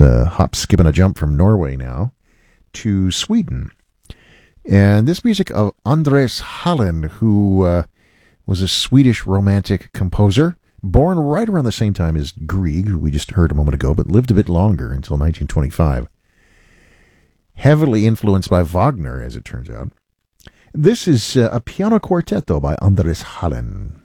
hop, skip, and a jump from Norway now to Sweden. And this music of Andres Halen, who was a Swedish romantic composer, born right around the same time as Grieg, who we just heard a moment ago, but lived a bit longer until 1925. Heavily influenced by Wagner, as it turns out. This is a piano quartet, though, by Andres Halen.